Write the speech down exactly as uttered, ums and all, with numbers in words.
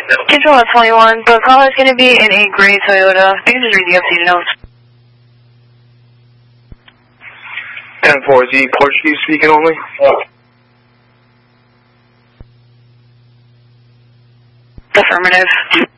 Control at twenty-one, the call is going to be in a gray Toyota. You can just read the updated notes. ten four Z, Portuguese speaking only. Affirmative.